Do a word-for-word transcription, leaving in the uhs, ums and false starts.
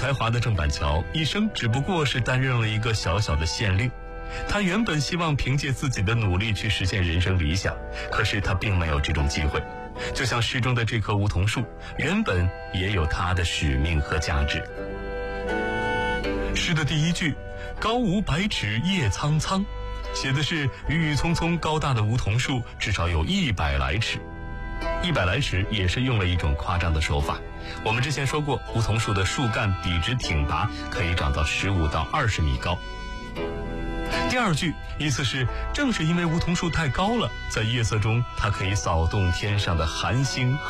才华的郑板桥一生只不过是担任了一个小小的县令。他原本希望凭借自己的努力去实现人生理想，可是他并没有这种机会。就像诗中的这棵梧桐树，原本也有它的使命和价值。诗的第一句“高无百尺叶苍苍”，写的是郁郁葱葱高大的梧桐树至少有一百来尺。一百来尺也是用了一种夸张的手法。我们之前说过，梧桐树的树干笔直挺拔，可以长到十五到二十米高。第二句意思是，正是因为梧桐树太高了，在夜色中它可以扫动天上的寒星